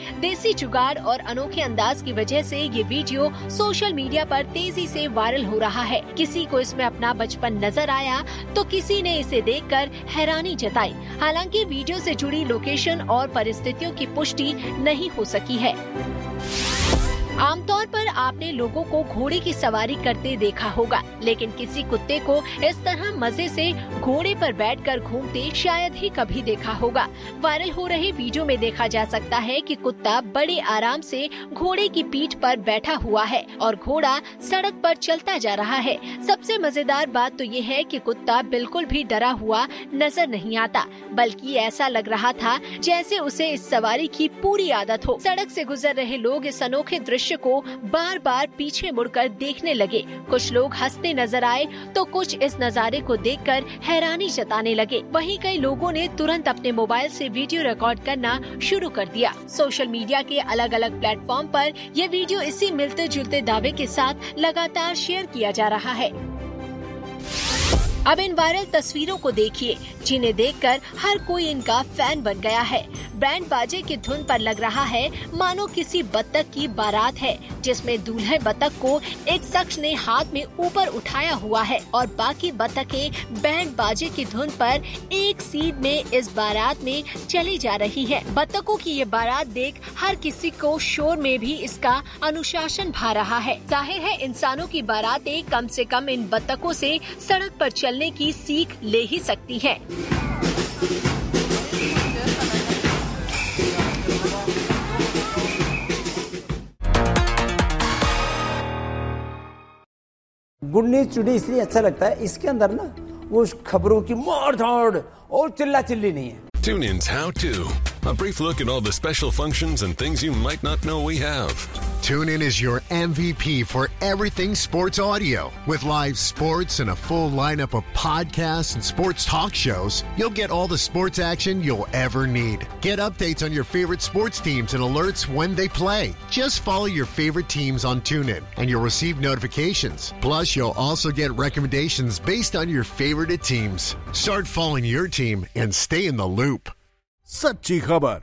देसी जुगाड़ और अनोखे अंदाज की वजह से ये वीडियो सोशल मीडिया पर तेजी से वायरल हो रहा है। किसी को इसमें अपना बचपन नजर आया तो किसी ने इसे देखकर हैरानी जताई। हालांकि वीडियो से जुड़ी लोकेशन और परिस्थितियों की पुष्टि नहीं हो सकी है। आमतौर पर आपने लोगों को घोड़े की सवारी करते देखा होगा, लेकिन किसी कुत्ते को इस तरह मजे से घोड़े पर बैठकर घूमते शायद ही कभी देखा होगा। वायरल हो रहे वीडियो में देखा जा सकता है कि कुत्ता बड़े आराम से घोड़े की पीठ पर बैठा हुआ है और घोड़ा सड़क पर चलता जा रहा है। सबसे मजेदार बात तो ये है कि कुत्ता बिल्कुल भी डरा हुआ नजर नहीं आता, बल्कि ऐसा लग रहा था जैसे उसे इस सवारी की पूरी आदत हो। सड़क से गुजर रहे लोग इस अनोखे दृश्य को बार बार पीछे मुड़कर देखने लगे। कुछ लोग हंसते नजर आए तो कुछ इस नजारे को देखकर हैरानी जताने लगे। वहीं कई लोगों ने तुरंत अपने मोबाइल से वीडियो रिकॉर्ड करना शुरू कर दिया। सोशल मीडिया के अलग अलग प्लेटफॉर्म पर यह वीडियो इसी मिलते जुलते दावे के साथ लगातार शेयर किया जा रहा है। अब इन वायरल तस्वीरों को देखिए, जिन्हें देखकर हर कोई इनका फैन बन गया है। बैंड बाजे की धुन पर लग रहा है मानो किसी बत्तख की बारात है, जिसमें दूल्हे बत्तख को एक शख्स ने हाथ में ऊपर उठाया हुआ है और बाकी बत्तखें बैंड बाजे की धुन पर एक सीध में इस बारात में चली जा रही है। बत्तखों की ये बारात देख हर किसी को शोर में भी इसका अनुशासन भा रहा है। जाहिर है इंसानों की बारातें कम से कम इन बत्तखों से सड़क पर चलने की सीख ले ही सकती है। गुड न्यूज टुडे इसलिए अच्छा लगता है, इसके अंदर ना वो खबरों की मार धाड़ और चिल्ला चिल्ली नहीं है। Tune in's How To, a brief look at all the special functions and things you might not know we have. Tune In is your MVP for everything sports audio. With live sports and a full lineup of podcasts and sports talk shows, you'll get all the sports action you'll ever need. Get updates on your favorite sports teams and alerts when they play. Just follow your favorite teams on TuneIn and you'll receive notifications. Plus, you'll also get recommendations based on your favorite teams. Start following your team and stay in the loop. सच्ची खबर।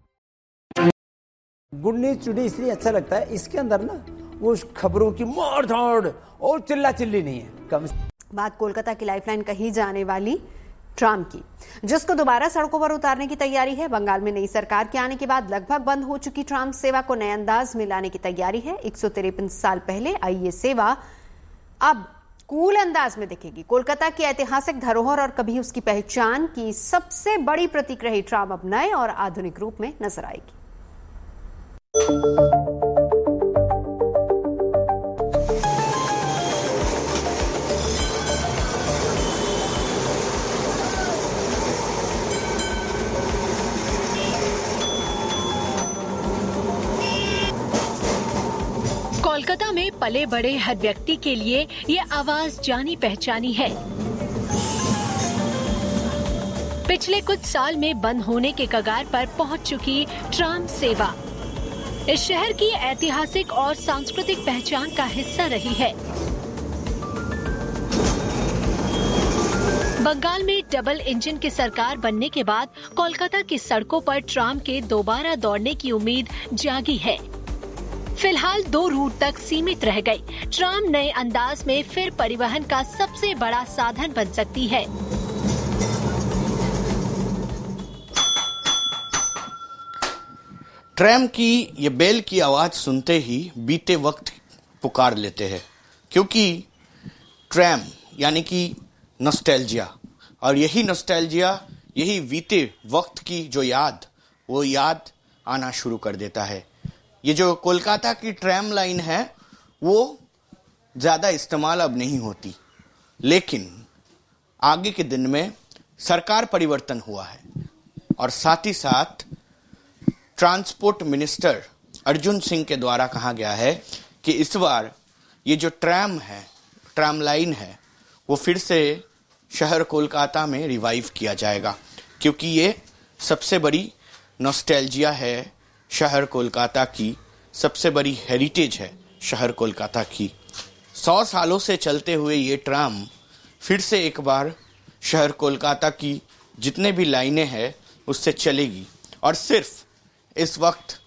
Good news today इसलिए अच्छा लगता है, इसके अंदर ना वो खबरों की मार धाड़ और चिल्ला चिल्ली नहीं है। बात कोलकाता की लाइफलाइन कही जाने वाली ट्राम की, जिसको दोबारा सड़कों पर उतारने की तैयारी है। बंगाल में नई सरकार के आने के बाद लगभग बंद हो चुकी ट्राम सेवा को नए अंदाज में लाने की तैयारी है। 153 साल पहले आई ये सेवा अब कूल अंदाज में दिखेगी। कोलकाता की ऐतिहासिक धरोहर और कभी उसकी पहचान की सबसे बड़ी प्रतीक रही ट्राम अब नए और आधुनिक रूप में नजर आएगी। कोलकाता में पले बड़े हर व्यक्ति के लिए ये आवाज जानी पहचानी है। पिछले कुछ साल में बंद होने के कगार पर पहुंच चुकी ट्राम सेवा इस शहर की ऐतिहासिक और सांस्कृतिक पहचान का हिस्सा रही है। बंगाल में डबल इंजन की सरकार बनने के बाद कोलकाता की सड़कों पर ट्राम के दोबारा दौड़ने की उम्मीद जागी है। फिलहाल 2 रूट तक सीमित रह गई। ट्राम नए अंदाज में फिर परिवहन का सबसे बड़ा साधन बन सकती है। ट्रैम की ये बेल की आवाज सुनते ही बीते वक्त पुकार लेते हैं, क्योंकि ट्रैम यानी कि नॉस्टैल्जिया, और यही नॉस्टैल्जिया, यही बीते वक्त की जो याद, वो याद आना शुरू कर देता है। ये जो कोलकाता की ट्रैम लाइन है वो ज़्यादा इस्तेमाल अब नहीं होती, लेकिन आगे के दिन में सरकार परिवर्तन हुआ है और साथ ही साथ ट्रांसपोर्ट मिनिस्टर अर्जुन सिंह के द्वारा कहा गया है कि इस बार ये जो ट्रैम लाइन है वो फिर से शहर कोलकाता में रिवाइव किया जाएगा, क्योंकि ये सबसे बड़ी नॉस्टैल्जिया है शहर कोलकाता की, सबसे बड़ी हेरिटेज है शहर कोलकाता की। 100 सालों से चलते हुए ये ट्राम फिर से एक बार शहर कोलकाता की जितने भी लाइनें हैं उससे चलेगी, और सिर्फ इस वक्त